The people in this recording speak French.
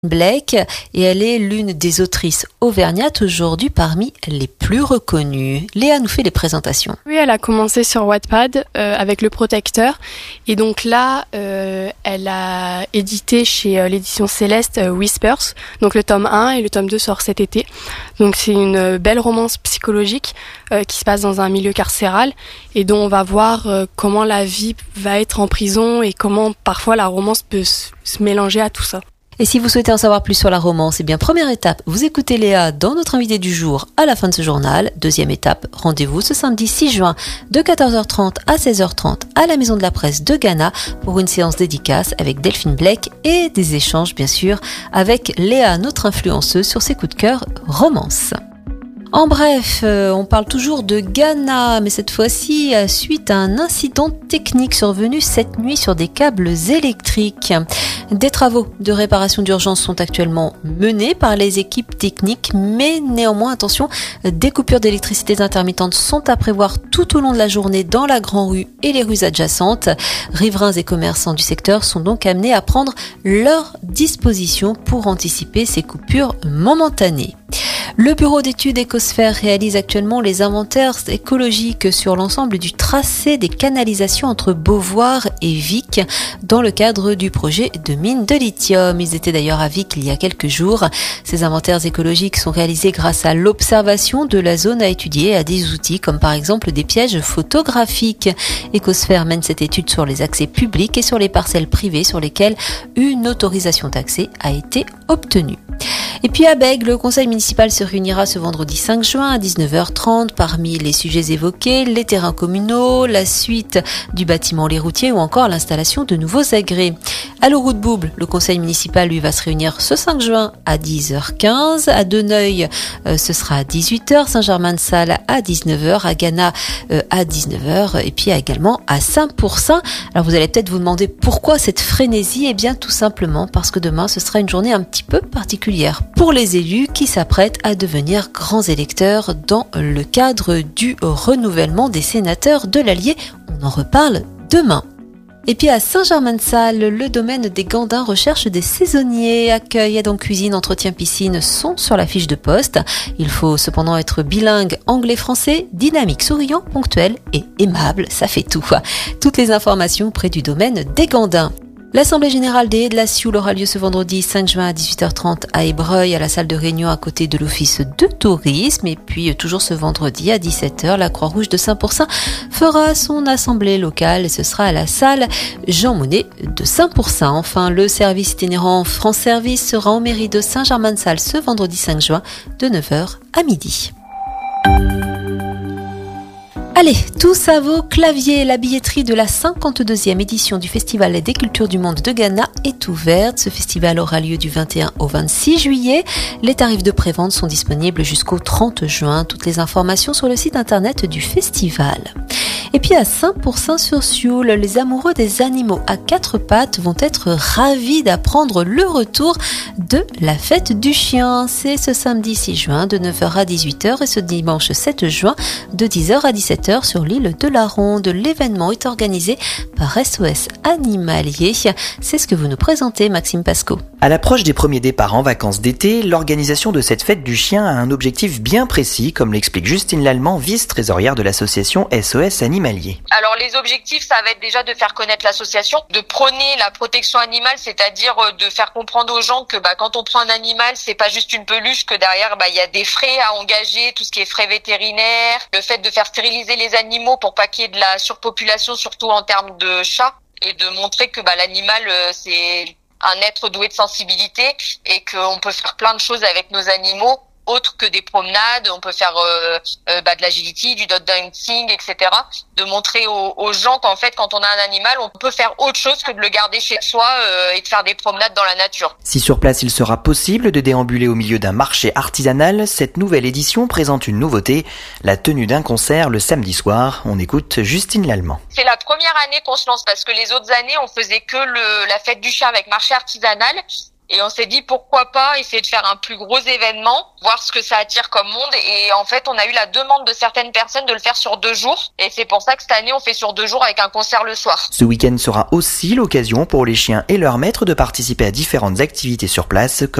Blake et elle est l'une des autrices auvergnates aujourd'hui parmi les plus reconnues. Léa nous fait les présentations. Oui, elle a commencé sur Wattpad avec Le Protecteur et donc là elle a édité chez l'édition Céleste Whispers, donc le tome 1 et le tome 2 sort cet été. Donc c'est une belle romance psychologique qui se passe dans un milieu carcéral et dont on va voir comment la vie va être en prison et comment parfois la romance peut se mélanger à tout ça. Et si vous souhaitez en savoir plus sur la romance, eh bien première étape, vous écoutez Léa dans notre invité du jour à la fin de ce journal. Deuxième étape, rendez-vous ce samedi 6 juin de 14h30 à 16h30 à la Maison de la Presse de Ghana pour une séance dédicace avec Delphine Blake et des échanges bien sûr avec Léa, notre influenceuse sur ses coups de cœur romance. En bref, on parle toujours de Ghana, mais cette fois-ci suite à un incident technique survenu cette nuit sur des câbles électriques. Des travaux de réparation d'urgence sont actuellement menés par les équipes techniques, mais néanmoins, attention, des coupures d'électricité intermittentes sont à prévoir tout au long de la journée dans la Grand Rue et les rues adjacentes. Riverains et commerçants du secteur sont donc amenés à prendre leurs dispositions pour anticiper ces coupures momentanées. Le bureau d'études Écosphère réalise actuellement les inventaires écologiques sur l'ensemble du tracé des canalisations entre Beauvoir et Vic dans le cadre du projet de mine de lithium. Ils étaient d'ailleurs à Vic il y a quelques jours. Ces inventaires écologiques sont réalisés grâce à l'observation de la zone à étudier et à des outils comme par exemple des pièges photographiques. Écosphère mène cette étude sur les accès publics et sur les parcelles privées sur lesquelles une autorisation d'accès a été obtenue. Et puis à Bègue, le conseil municipal se réunira ce vendredi 5 juin à 19h30. Parmi les sujets évoqués, les terrains communaux, la suite du bâtiment Les Routiers ou encore l'installation de nouveaux agrès. À Louroux-de-Bouble, le conseil municipal lui va se réunir ce 5 juin à 10h15. À Deneuil, ce sera à 18h. Saint-Germain-de-Salles à 19h. À Ghana à 19h. Et puis également à Saint-Pourçain. Alors vous allez peut-être vous demander pourquoi cette frénésie? Eh bien tout simplement parce que demain ce sera une journée un petit peu particulière pour les élus qui s'apprêtent à devenir grands électeurs dans le cadre du renouvellement des sénateurs de l'Allier. On en reparle demain. Et puis à Saint-Germain-de-Salles, le domaine des Gandins recherche des saisonniers. Accueil, aide en cuisine, entretien piscine sont sur la fiche de poste. Il faut cependant être bilingue anglais-français, dynamique, souriant, ponctuel et aimable. Ça fait tout. Toutes les informations près du domaine des Gandins. L'Assemblée générale des Haies de la Sioule aura lieu ce vendredi 5 juin à 18h30 à Ébreuil, à la salle de réunion à côté de l'Office de tourisme. Et puis toujours ce vendredi à 17h, la Croix-Rouge de Saint-Pourçain fera son assemblée locale et ce sera à la salle Jean Monnet de Saint-Pourçain. Enfin, le service itinérant France Service sera en mairie de Saint-Germain-de-Salles ce vendredi 5 juin de 9h à midi. Allez, tous à vos claviers. La billetterie de la 52e édition du Festival des Cultures du Monde de Ghana est ouverte. Ce festival aura lieu du 21 au 26 juillet. Les tarifs de prévente sont disponibles jusqu'au 30 juin. Toutes les informations sur le site internet du festival. Et puis à Saint-Pourçain-sur-Sioule, les amoureux des animaux à quatre pattes vont être ravis d'apprendre le retour de la fête du chien. C'est ce samedi 6 juin de 9h à 18h et ce dimanche 7 juin de 10h à 17h sur l'île de la Ronde. L'événement est organisé par SOS Animalier. C'est ce que vous nous présentez, Maxime Pasco. À l'approche des premiers départs en vacances d'été, l'organisation de cette fête du chien a un objectif bien précis, comme l'explique Justine Lallemand, vice-trésorière de l'association SOS Animalier. Alors les objectifs, ça va être déjà de faire connaître l'association, de prôner la protection animale, c'est-à-dire de faire comprendre aux gens que quand on prend un animal, c'est pas juste une peluche, que derrière il y a des frais à engager, tout ce qui est frais vétérinaires, le fait de faire stériliser les animaux pour pas qu'il y ait de la surpopulation, surtout en termes de chats, et de montrer que l'animal c'est un être doué de sensibilité et qu'on peut faire plein de choses avec nos animaux autres que des promenades. On peut faire de l'agility, du dog dancing, etc. De montrer aux gens qu'en fait, quand on a un animal, on peut faire autre chose que de le garder chez soi et de faire des promenades dans la nature. Si sur place il sera possible de déambuler au milieu d'un marché artisanal, cette nouvelle édition présente une nouveauté, la tenue d'un concert le samedi soir. On écoute Justine Lallemand. C'est la première année qu'on se lance parce que les autres années, on faisait que la fête du chien avec marché artisanal. Et on s'est dit pourquoi pas essayer de faire un plus gros événement, voir ce que ça attire comme monde. Et en fait, on a eu la demande de certaines personnes de le faire sur 2 jours. Et c'est pour ça que cette année, on fait sur 2 jours avec un concert le soir. Ce week-end sera aussi l'occasion pour les chiens et leurs maîtres de participer à différentes activités sur place,